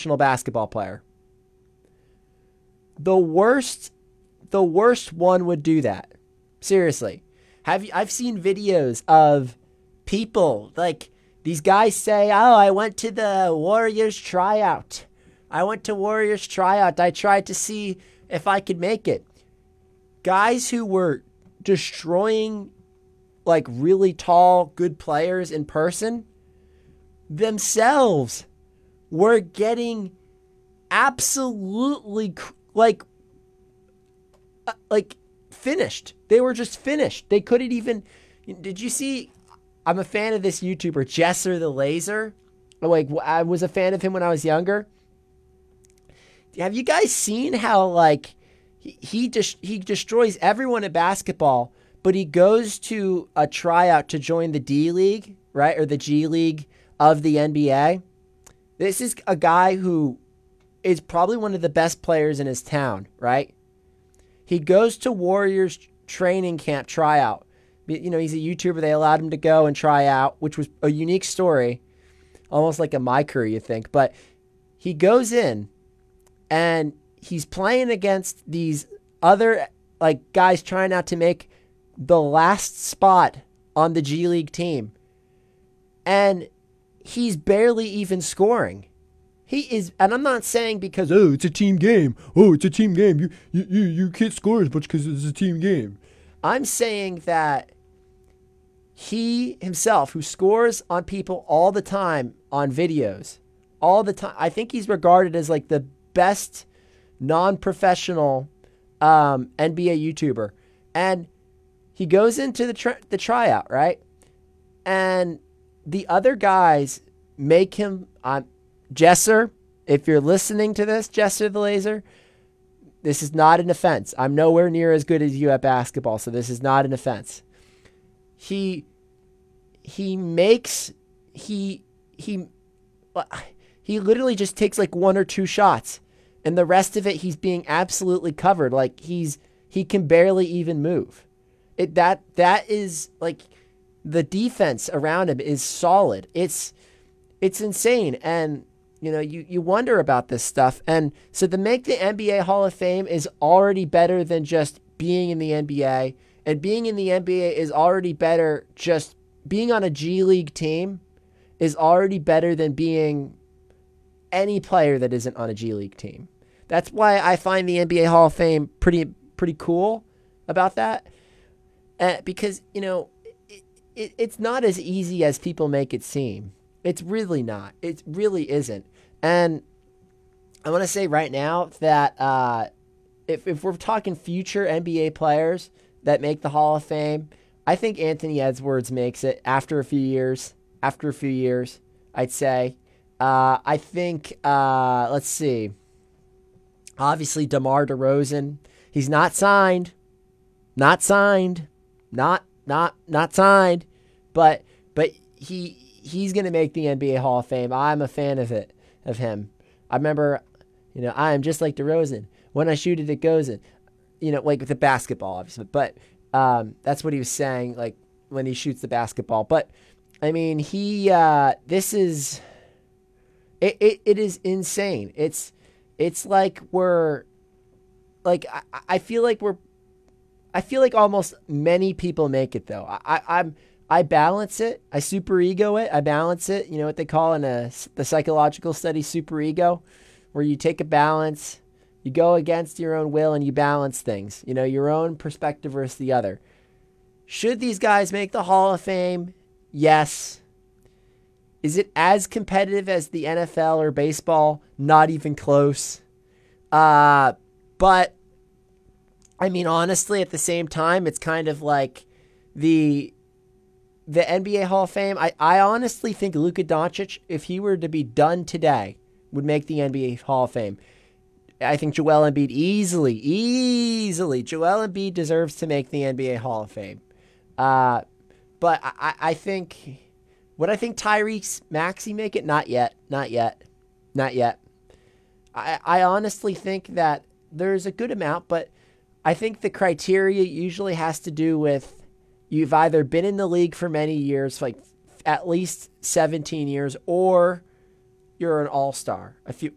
professional basketball player. The worst one would do that. Seriously. I've seen videos of people like these guys say, "Oh, I went to the Warriors tryout. I went to Warriors tryout. I tried to see if I could make it." Guys who were destroying like really tall, good players in person themselves were getting absolutely like finished. They were just finished. They couldn't even. Did you see? I'm a fan of this YouTuber, Jesser the Laser. Like, I was a fan of him when I was younger. Have you guys seen how like he destroys everyone in basketball, but he goes to a tryout to join the D League, right, or the G League of the NBA? This is a guy who is probably one of the best players in his town, right? He goes to Warriors training camp tryout. You know, he's a YouTuber. They allowed him to go and try out, which was a unique story, almost like a My Career, you think. But he goes in, and he's playing against these other like guys trying out to make the last spot on the G League team, and he's barely even scoring. He is, and I'm not saying because it's a team game. Oh, it's a team game. You can't score as much because it's a team game. I'm saying that he himself, who scores on people all the time on videos, all the time, I think he's regarded as like the best non-professional NBA YouTuber. And he goes into the tryout, right? And the other guys make him Jesser, if you're listening to this, Jesser the Laser, this is not an offense. I'm nowhere near as good as you at basketball, so this is not an offense. He literally just takes like one or two shots, and the rest of it he's being absolutely covered. Like he can barely even move. That is like the defense around him is solid. It's insane. And you know, you wonder about this stuff. And so to make the NBA Hall of Fame is already better than just being in the NBA. And being in the NBA is already better. Just being on a G League team is already better than being any player that isn't on a G League team. That's why I find the NBA Hall of Fame pretty cool about that. Because, you know, it's not as easy as people make it seem. It's really not. It really isn't. And I want to say right now that if we're talking future NBA players that make the Hall of Fame, I think Anthony Edwards makes it after a few years. After a few years, I'd say. I think, let's see. Obviously, DeMar DeRozan. He's not signed. Not signed. Not signed. But he's going to make the NBA Hall of Fame. I'm a fan of him. I remember, you know, I am just like DeRozan. When I shoot it, it goes in. You know, like with the basketball, obviously. But that's what he was saying, like when he shoots the basketball. But I mean, this is, it is insane. It's like we're, like I feel like almost many people make it though. I balance it. I super ego it. I balance it. You know what they call in the psychological study, super ego, where you take a balance, you go against your own will and you balance things, you know, your own perspective versus the other. Should these guys make the Hall of Fame? Yes. Is it as competitive as the NFL or baseball? Not even close. But I mean, honestly, at the same time, it's kind of like the NBA Hall of Fame. I honestly think Luka Doncic, if he were to be done today, would make the NBA Hall of Fame. I think Joel Embiid easily. Joel Embiid deserves to make the NBA Hall of Fame. But I think, would I think Tyrese Maxey make it? Not yet. I honestly think that there's a good amount, but I think the criteria usually has to do with you've either been in the league for many years, like at least 17 years, or you're an all-star.